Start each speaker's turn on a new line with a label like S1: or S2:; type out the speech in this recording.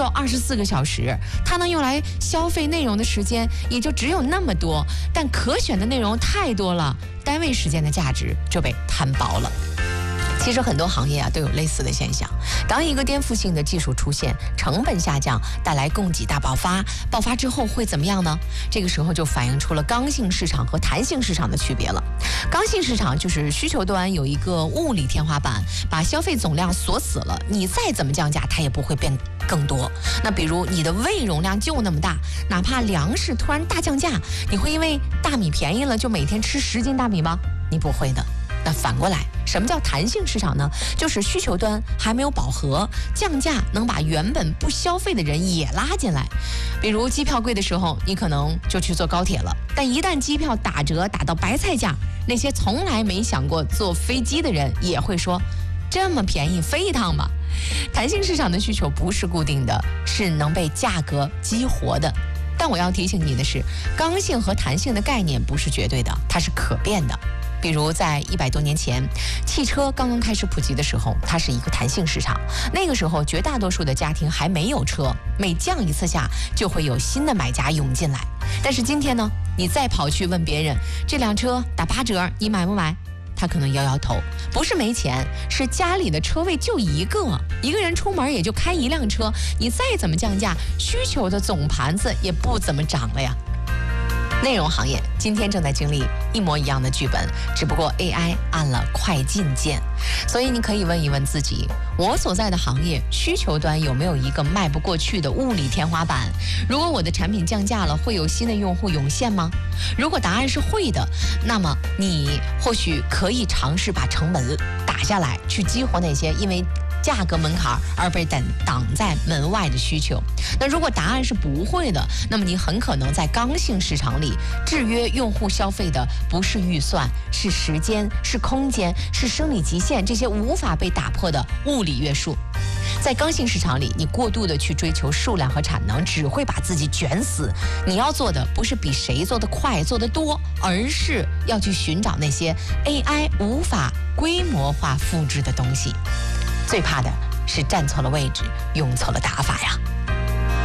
S1: 有24个小时，它能用来消费内容的时间也就只有那么多，但可选的内容太多了，单位时间的价值就被摊薄了。其实很多行业啊都有类似的现象，当一个颠覆性的技术出现，成本下降，带来供给大爆发之后会怎么样呢？这个时候就反映出了刚性市场和弹性市场的区别了。刚性市场就是需求端有一个物理天花板，把消费总量锁死了，你再怎么降价，它也不会变更多。那比如你的胃容量就那么大，哪怕粮食突然大降价，你会因为大米便宜了就每天吃10斤大米吗？你不会的。那反过来，什么叫弹性市场呢？就是需求端还没有饱和，降价能把原本不消费的人也拉进来。比如机票贵的时候，你可能就去坐高铁了，但一旦机票打折打到白菜价，那些从来没想过坐飞机的人也会说，这么便宜飞一趟吧。弹性市场的需求不是固定的，是能被价格激活的。但我要提醒你的是，刚性和弹性的概念不是绝对的，它是可变的。比如在100多年前，汽车刚刚开始普及的时候，它是一个弹性市场。那个时候，绝大多数的家庭还没有车，每降一次价，就会有新的买家涌进来。但是今天呢，你再跑去问别人，这辆车打8折，你买不买？他可能摇摇头，不是没钱，是家里的车位就一个人出门也就开1辆车，你再怎么降价，需求的总盘子也不怎么涨了呀。内容行业今天正在经历一模一样的剧本，只不过 AI 按了快进键。所以你可以问一问自己，我所在的行业需求端有没有一个迈不过去的物理天花板？如果我的产品降价了，会有新的用户涌现吗？如果答案是会的，那么你或许可以尝试把成本打下来，去激活那些因为价格门槛而被挡在门外的需求。那如果答案是不会的，那么你很可能在刚性市场里制约用户消费的不是预算，是时间，是空间，是生理极限，这些无法被打破的物理约束。在刚性市场里，你过度的去追求数量和产能，只会把自己卷死。你要做的不是比谁做得快、做得多，而是要去寻找那些 AI 无法规模化复制的东西。最怕的是站错了位置，用错了打法呀。